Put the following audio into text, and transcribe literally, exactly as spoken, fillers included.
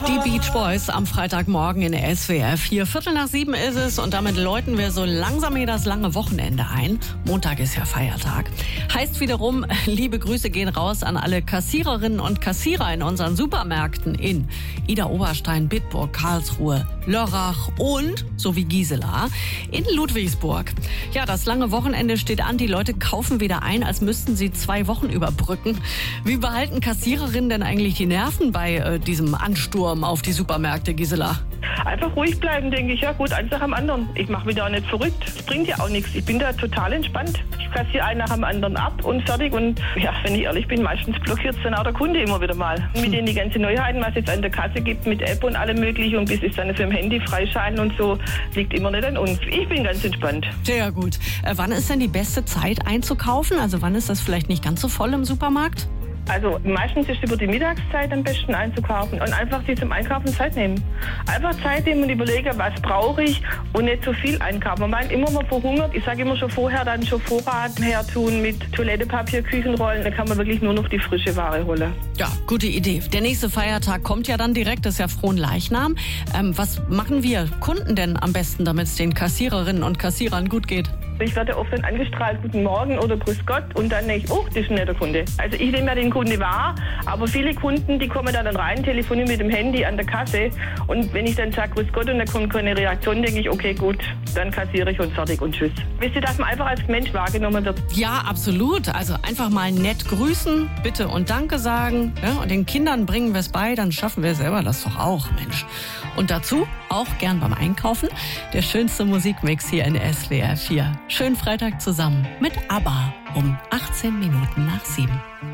Die Beach Boys am Freitagmorgen in der S W R vier. Viertel nach sieben ist es und damit läuten wir so langsam hier das lange Wochenende ein. Montag ist ja Feiertag. Heißt wiederum, liebe Grüße gehen raus an alle Kassiererinnen und Kassierer in unseren Supermärkten in Idar-Oberstein, Bitburg, Karlsruhe, Lörrach und, so wie Gisela, in Ludwigsburg. Ja, das lange Wochenende steht an. Die Leute kaufen wieder ein, als müssten sie zwei Wochen überbrücken. Wie behalten Kassiererinnen denn eigentlich die Nerven bei äh, diesem Ansturm auf die Supermärkte, Gisela? Einfach ruhig bleiben, denke ich. Ja gut, eins nach dem anderen. Ich mache mich da auch nicht verrückt. Das bringt ja auch nichts. Ich bin da total entspannt. Ich kassiere einen nach dem anderen ab und fertig. Und ja, wenn ich ehrlich bin, meistens blockiert es dann auch der Kunde immer wieder mal. Mit denen die ganzen Neuheiten, was es jetzt an der Kasse gibt, mit App und allem mögliche und bis es dann für im Handy freischalten und so, liegt immer nicht an uns. Ich bin ganz entspannt. Sehr gut. Äh, wann ist denn die beste Zeit einzukaufen? Also wann ist das vielleicht nicht ganz so voll im Supermarkt? Also meistens ist über die Mittagszeit am besten einzukaufen und einfach sich zum Einkaufen Zeit nehmen. Einfach Zeit nehmen und überlegen, was brauche ich und nicht zu viel einkaufen. Man meint immer, man verhungert. Ich sage immer schon vorher, dann schon Vorrat hertun mit Toilettepapier, Küchenrollen. Dann kann man wirklich nur noch die frische Ware holen. Ja, gute Idee. Der nächste Feiertag kommt ja dann direkt, das ist ja Fronleichnam. Ähm, was machen wir Kunden denn am besten, damit es den Kassiererinnen und Kassierern gut geht? Ich werde oft dann angestrahlt, guten Morgen oder grüß Gott und dann denke ich, oh, das ist ein netter Kunde. Also ich nehme ja den Kunde wahr, aber viele Kunden, die kommen dann rein, telefonieren mit dem Handy an der Kasse und wenn ich dann sage grüß Gott und da kommt keine Reaktion, denke ich, okay, gut, dann kassiere ich und fertig und tschüss. Wisst ihr, dass man einfach als Mensch wahrgenommen wird? Ja, absolut. Also einfach mal nett grüßen, bitte und Danke sagen. Ja, und den Kindern bringen wir es bei, dann schaffen wir selber das doch auch, Mensch. Und dazu auch gern beim Einkaufen der schönste Musikmix hier in S W R vier. Schönen Freitag zusammen mit ABBA um achtzehn Minuten nach sieben.